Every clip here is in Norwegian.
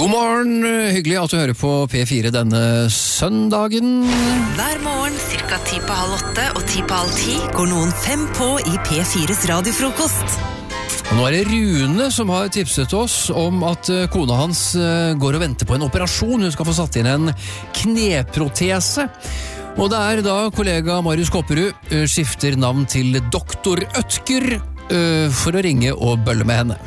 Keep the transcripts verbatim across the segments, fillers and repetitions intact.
God morgen, hyggelig at du hører på P fire denne søndagen. Hver morgen, cirka ti på halv åtte og ti på halv ti, går noen fem på i P fires radiofrokost. Og nå er det Rune som har tipset oss om at kona hans går og venter på en operasjon. Hun skal få satt inn en kneprotese. Og det er da kollega Marius Kopperud skifter navn til doktor Ødker for å ringe og bølle med henne.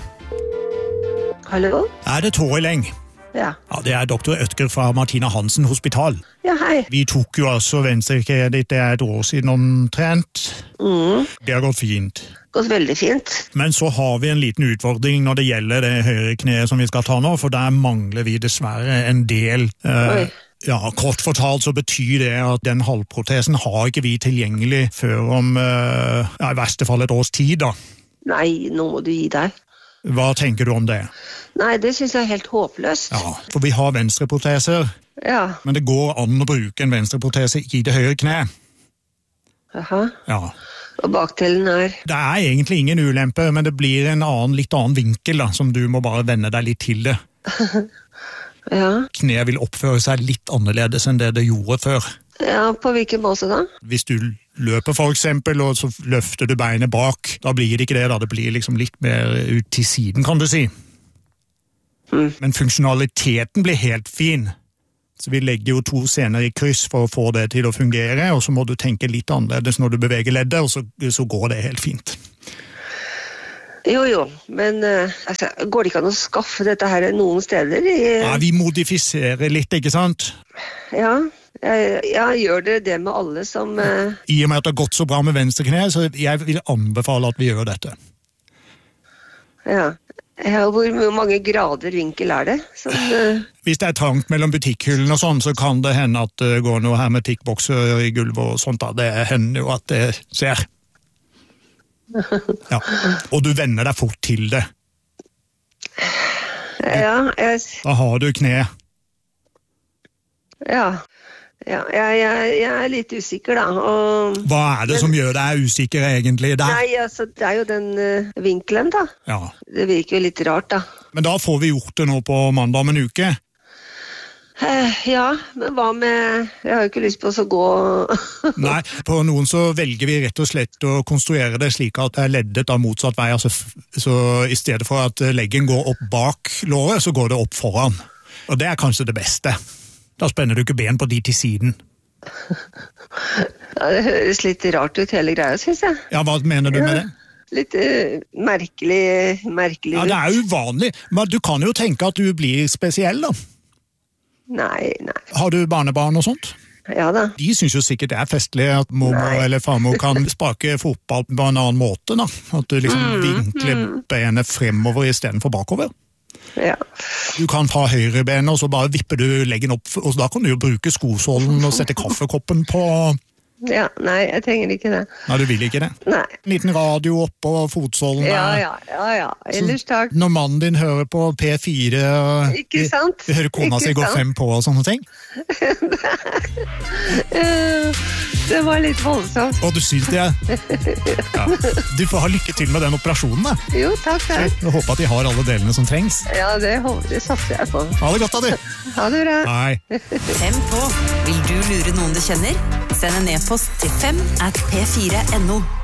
Hallo? Er det Toril Eng? Ja. Ja, det er doktor Ødker fra Martina Hansen Hospital. Ja, hei. Vi tok jo altså venstrekneet ditt, det er et år siden omtrent. Mm. Det har gått fint. Gått veldig fint. Men så har vi en liten utfordring når det gjelder det høyre kneet som vi skal ta nå, for der mangler vi dessverre en del. Oi. Ja, kort fortalt så betyr det at den halvprotesen har ikke vi tilgjengelig før om, ja, i verste fall et års tid da. Nei, nå må du gi deg. Hva tenker du om det? Nei, det synes jeg er helt håpløst. Ja, for vi har venstreproteser, Ja. men det går an å bruke en venstreprotese i det høyre kne. Aha. Ja. Og bakdelen er... Det er egentlig ingen ulempe, men det blir en annen, litt annen vinkel da, som du må bare vende deg litt til det. Ja. Kneet vil oppføre seg litt annerledes enn det det gjorde før. Ja, på hvilken måte da? Hvis du løper for eksempel, og så løfter du beinet bak, da blir det ikke det da, det blir liksom litt mer ut til siden, kan du si. Mm. Men funksjonaliteten blir helt fin. Så vi legger jo to sener i kryss for å få det til å fungere, og så må du tenke litt annerledes når du beveger leddet, og så, så går det helt fint. Jo, jo, men uh, altså, går det ikke an å skaffe dette her noen steder? I, Ja, vi modifiserer litt, ikke sant? ja, jeg, jeg gjør det det med alle som... Uh, I og med at det har gått så bra med venstre kne, så jeg vil anbefale at vi gjør dette. ja. ja, hvor mange grader vinkel er det? Som, uh, Hvis det er trangt mellom butikkhyllen og sånn, så kan det hende at det går noe hermetikkbokser i gulvet og sånt da. Det hender jo at det ser. Ja. Og du vender deg fort til det. ja, jeg... Da har du kne. Ja, ja jeg, jeg, jeg er litt usikker da, og... Hva er det som gjør deg usikker egentlig der? Nei, altså, det er jo den uh, vinkelen da. Ja. Det virker jo litt rart da. Men da får vi gjort det nå på mandag om en uke. Eh, ja, men hva med... Jeg har jo ikke lyst på å gå... Nei, på noen så velger vi rett og slett å konstruere det slik at det er leddet av motsatt vei. Altså, så i stedet for at leggen går opp bak låret, så går det opp foran. Og det er kanskje det beste. Da spenner du ikke ben på de til siden. Ja, det høres litt rart ut hele greia, synes jeg. Ja, hva mener du med det? Litt uh, merkelig, merkelig. Ja, det er uvanlig. Men du kan jo tenke at du blir spesiell da. Nei, nei. Har du barnebarn og sånt? Ja da. De synes jo sikkert det er festlig at mormor eller farmor kan sparke fotball på en annen måte da. At du liksom Mm, vinkler mm. benet fremover i stedet for bakover. Ja. Du kan ta høyre benet, og så bare vipper du leggen opp, og da kan du jo bruke skosålen og sette kaffekoppen på... Ja, nei, jeg trenger ikke det. Nei, du vil ikke det? Nei. En liten radio oppå fotsålen. Ja, der. ja, ja, ja. Ellers takk. Når mannen din hører på P fire, og Ikke sant? vi hører kona Ikke si gå sant? fem på og sånne ting. Eh, Det var litt voldsomt. Og du synes det er... Ja. Du får ha lykke til med den operasjonen da. Jo, takk, takk. Jeg håper at de har alle delene som trengs. Ja, det, håper- det satser jeg på. Ha det godt da, du. Ha det bra. Hei. Fem på. Vil du lure noen du kjenner? Send en e-post til fem at p fire punktum no.